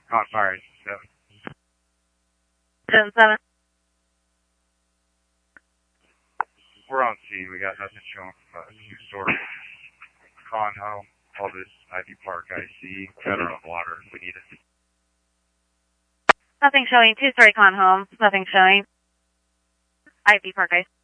Caught fire. 7-7. We're on scene. We got nothing showing from two-story con home. All this Ivy Park IC. Better on water if we need it. Nothing showing. Two-story con home. Nothing showing. Ivy Park IC.